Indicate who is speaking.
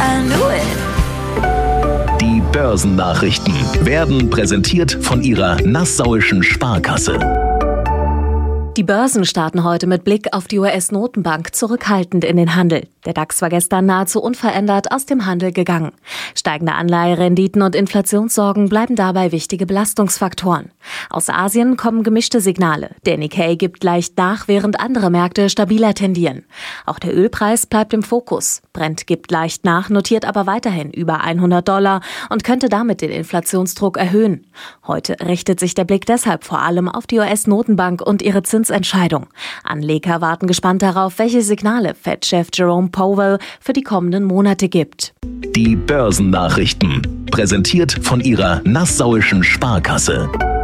Speaker 1: I knew it.
Speaker 2: Die Börsennachrichten werden präsentiert von Ihrer Nassauischen Sparkasse.
Speaker 3: Die Börsen starten heute mit Blick auf die US-Notenbank zurückhaltend in den Handel. Der DAX war gestern nahezu unverändert aus dem Handel gegangen. Steigende Anleiherenditen und Inflationssorgen bleiben dabei wichtige Belastungsfaktoren. Aus Asien kommen gemischte Signale. Der Nikkei gibt leicht nach, während andere Märkte stabiler tendieren. Auch der Ölpreis bleibt im Fokus. Brent gibt leicht nach, notiert aber weiterhin über $100 und könnte damit den Inflationsdruck erhöhen. Heute richtet sich der Blick deshalb vor allem auf die US-Notenbank und ihre Zinsentscheidung. Anleger warten gespannt darauf, welche Signale Fed-Chef Jerome Powell für die kommenden Monate gibt.
Speaker 2: Die Börsennachrichten, präsentiert von Ihrer Nassauischen Sparkasse.